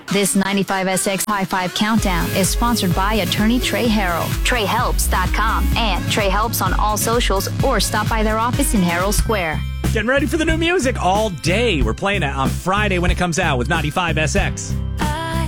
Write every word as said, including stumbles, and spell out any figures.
This ninety-five S X High Five Countdown is sponsored by attorney Trey Harrell, trey helps dot com, and Trey Helps on all socials, or stop by their office in Herald Square. Getting ready for the new music all day. We're playing it on Friday when it comes out with ninety-five S X.